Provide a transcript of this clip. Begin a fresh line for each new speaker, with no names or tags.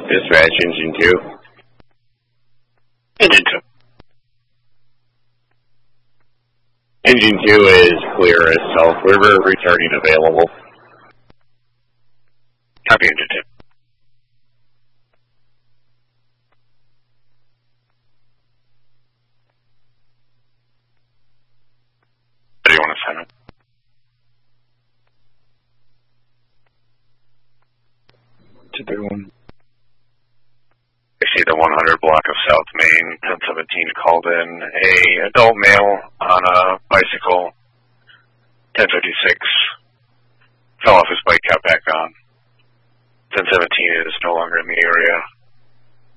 Dispatch, Engine 2.
Engine 2.
Engine 2 is clear as South River, retarding available.
Copy, Engine 2. What do you want to send it?
To the one.
I see the 100 block of South Main, 1017 called in a adult male on a bicycle, 1056, fell off his bike, got back on. 1017 is no longer in the area.